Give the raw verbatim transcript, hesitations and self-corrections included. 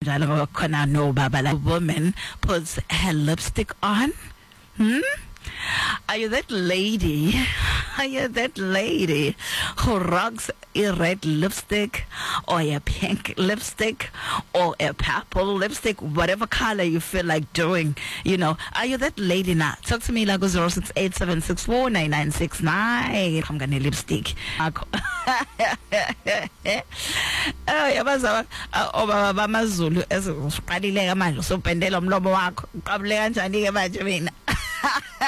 njalo ngoba khona no baba like woman puts her lipstick on. Hmm? Are you that lady? Are you that lady who rocks a red lipstick or a pink lipstick or a purple lipstick, whatever color you feel like doing? You know, are you that lady now? Talk to me like zero six eight seven six four nine nine six nine. I'm gonna lipstick. Oh, yabaza obaba bamaZulu eziqalile manje usopendela umlomo wakho. Qabule kanjani ke manje mina?